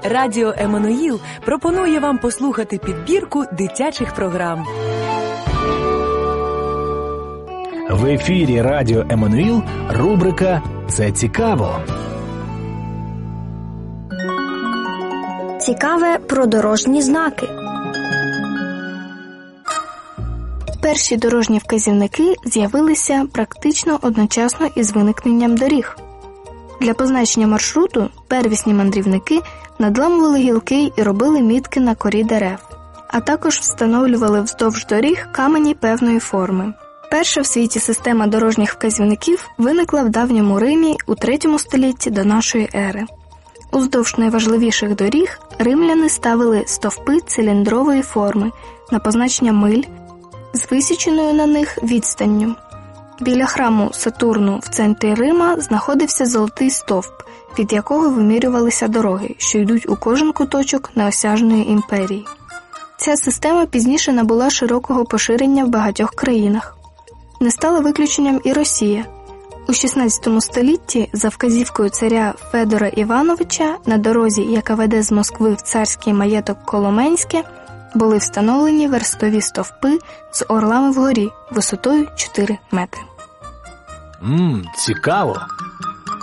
Радіо Еммануїл пропонує вам послухати підбірку дитячих програм. В ефірі Радіо Еммануїл рубрика «Це цікаво». Цікаве про дорожні знаки. Перші дорожні вказівники з'явилися практично одночасно із виникненням доріг. Для позначення маршруту первісні мандрівники надламували гілки і робили мітки на корі дерев, а також встановлювали вздовж доріг камені певної форми. Перша в світі система дорожніх вказівників виникла в давньому Римі у 3 столітті до нашої ери. Уздовж найважливіших доріг римляни ставили стовпи циліндрової форми на позначення миль з висіченою на них відстанню. Біля храму Сатурну в центрі Рима знаходився золотий стовп, від якого вимірювалися дороги, що йдуть у кожен куточок неосяжної імперії. Ця система пізніше набула широкого поширення в багатьох країнах. Не стала виключенням і Росія. У 16 столітті за вказівкою царя Федора Івановича на дорозі, яка веде з Москви в царський маєток Коломенське, були встановлені верстові стовпи з орлами вгорі висотою 4 метри. Цікаво.